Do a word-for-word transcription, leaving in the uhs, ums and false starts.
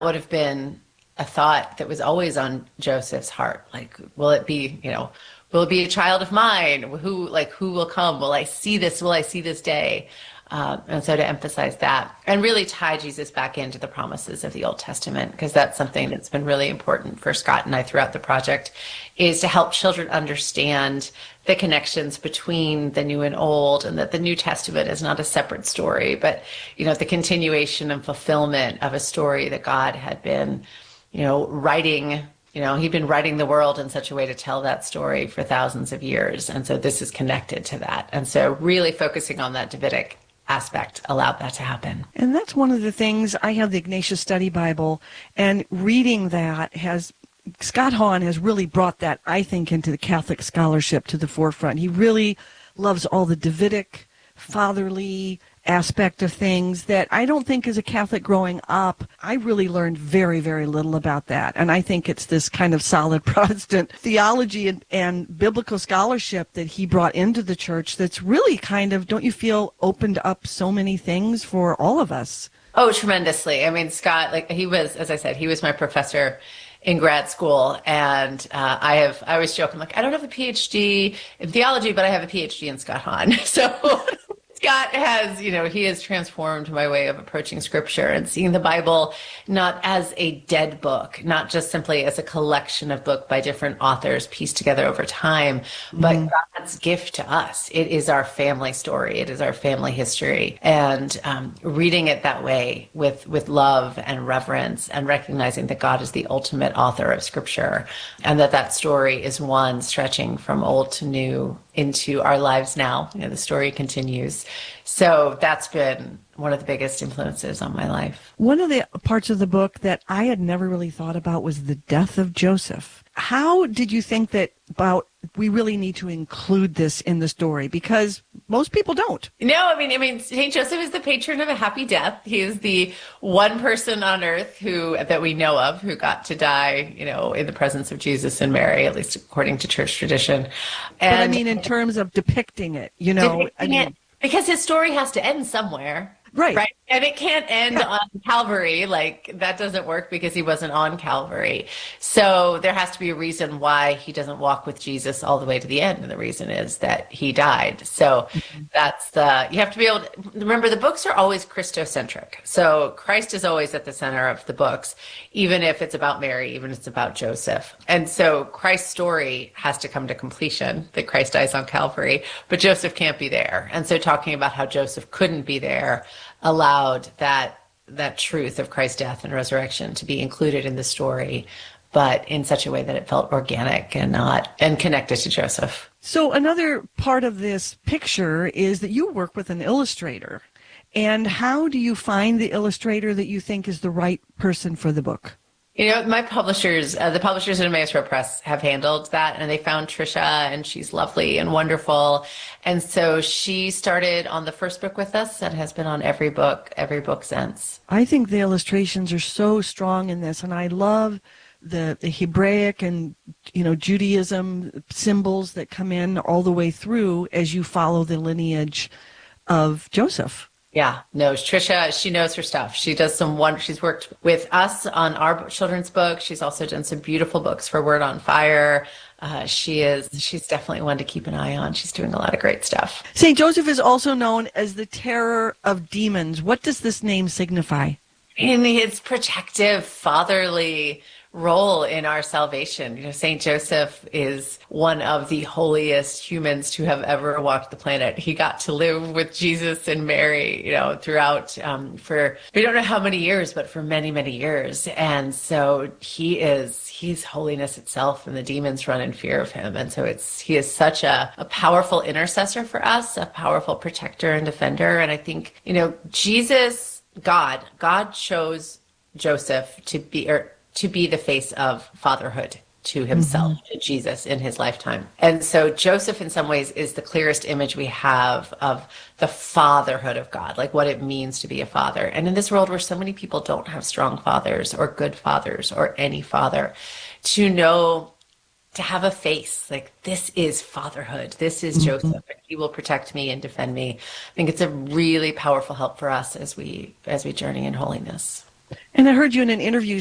would have been a thought that was always on Joseph's heart. Like, will it be, you know, will it be a child of mine? Who, like, who will come? Will I see this? Will I see this day? Um, and so to emphasize that and really tie Jesus back into the promises of the Old Testament, because that's something that's been really important for Scott and I throughout the project, is to help children understand the connections between the new and old, and that the New Testament is not a separate story, but, you know, the continuation and fulfillment of a story that God had been, you know, writing. You know, he'd been writing the world in such a way to tell that story for thousands of years. And so this is connected to that. And so really focusing on that Davidic aspect allowed that to happen. And that's one of the things. I have the Ignatius Study Bible, and reading that has, Scott Hahn has really brought that, I think, into the Catholic scholarship to the forefront. He really loves all the Davidic, fatherly aspect of things that I don't think as a Catholic growing up, I really learned very, very little about that. And I think it's this kind of solid Protestant theology and, and biblical scholarship that he brought into the church that's really kind of, don't you feel, opened up so many things for all of us? Oh, tremendously. I mean, Scott, like he was, as I said, he was my professor in grad school. And uh, I have, I always joke, I'm like, I don't have a PhD in theology, but I have a PhD in Scott Hahn. So Scott has, you know, he has transformed my way of approaching scripture and seeing the Bible not as a dead book, not just simply as a collection of books by different authors pieced together over time, but mm-hmm. God's gift to us. It is our family story. It is our family history. And um, reading it that way with, with love and reverence, and recognizing that God is the ultimate author of scripture, and that that story is one stretching from old to new into our lives now. You know, the story continues. So that's been one of the biggest influences on my life. One of the parts of the book that I had never really thought about was the death of Joseph. How did you think that about we really need to include this in the story? Because most people don't. No, I mean, I mean, Saint Joseph is the patron of a happy death. He is the one person on earth who that we know of who got to die, you know, in the presence of Jesus and Mary, at least according to church tradition. And but I mean, in terms of depicting it, you know, I mean, it, because his story has to end somewhere. Right. Right. And it can't end yeah. on Calvary. Like, that doesn't work because he wasn't on Calvary. So there has to be a reason why he doesn't walk with Jesus all the way to the end. And the reason is that he died. So mm-hmm. that's the, you have to be able to remember, the books are always Christocentric. So Christ is always at the center of the books, even if it's about Mary, even if it's about Joseph. And so Christ's story has to come to completion, that Christ dies on Calvary, but Joseph can't be there. And so talking about how Joseph couldn't be there allowed that that truth of Christ's death and resurrection to be included in the story, but in such a way that it felt organic and not and connected to Joseph. So another part of this picture is that you work with an illustrator. And how do you find the illustrator that you think is the right person for the book? You know, my publishers, uh, the publishers at Emmaus Road Press have handled that, and they found Trisha, and she's lovely and wonderful. And so she started on the first book with us and has been on every book, every book since. I think the illustrations are so strong in this, and I love the, the Hebraic and, you know, Judaism symbols that come in all the way through as you follow the lineage of Joseph. Yeah, no, Trisha, she knows her stuff. She does some wonder. She's worked with us on our children's book. She's also done some beautiful books for Word on Fire. Uh, she is, she's definitely one to keep an eye on. She's doing a lot of great stuff. Saint Joseph is also known as the terror of demons. What does this name signify? In his protective, fatherly role in our salvation. You know, Saint Joseph is one of the holiest humans to have ever walked the planet. He got to live with Jesus and Mary, you know, throughout um, for, we don't know how many years, but for many, many years. And so he is, he's holiness itself, and the demons run in fear of him. And so it's, he is such a, a powerful intercessor for us, a powerful protector and defender. And I think, you know, Jesus, God, God chose Joseph to be, or to be the face of fatherhood to himself, mm-hmm. to Jesus in his lifetime. And so Joseph in some ways is the clearest image we have of the fatherhood of God, like what it means to be a father. And in this world where so many people don't have strong fathers or good fathers or any father, to know, to have a face, like this is fatherhood, this is mm-hmm. Joseph, and he will protect me and defend me. I think it's a really powerful help for us as we, as we journey in holiness. And I heard you in an interview